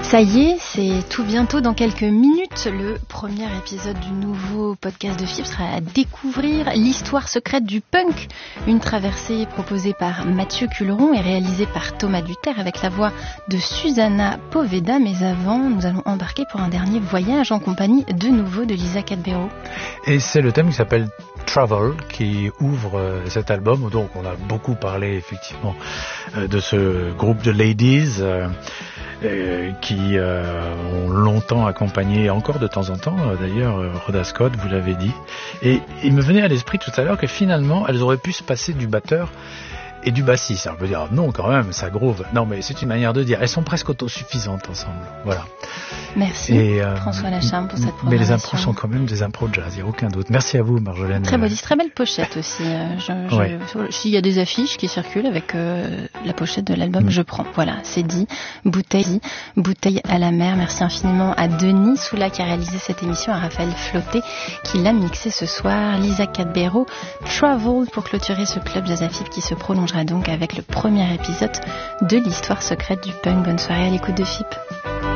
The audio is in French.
Ça y est, c'est tout bientôt dans quelques minutes. Le premier épisode du nouveau podcast de FIP sera à découvrir l'histoire secrète du punk. Une traversée proposée par Mathieu Culeron et réalisée par Thomas Duterre avec la voix de Susanna Poveda. Mais avant, nous allons embarquer pour un dernier voyage en compagnie de nouveau de Lisa Cadbero. Et c'est le thème qui s'appelle Travel qui ouvre cet album. Donc on a beaucoup parlé effectivement de ce groupe de ladies qui ont longtemps accompagné, encore de temps en temps d'ailleurs, Rhoda Scott, vous l'avez dit. Et il me venait à l'esprit tout à l'heure que finalement elles auraient pu se passer du batteur et du bassiste. Alors on peut dire non quand même, ça groove. Non mais c'est une manière de dire. Elles sont presque autosuffisantes ensemble. Voilà. Merci François Lacharme pour cette programmation. Mais les impros sont quand même des impros de jazz, il n'y a aucun doute. Merci à vous Marjolaine. Très belle pochette aussi. S'il y a des affiches qui circulent avec la pochette de l'album, je prends. Voilà, c'est dit. Bouteille à la mer. Merci infiniment à Denis Soula qui a réalisé cette émission, à Raphaël Flotté qui l'a mixé ce soir, Lisa Cadbero, Travel pour clôturer ce club Jazz à FIP qui se prolongera donc avec le premier épisode de l'histoire secrète du punk. Bonne soirée à l'écoute de FIP.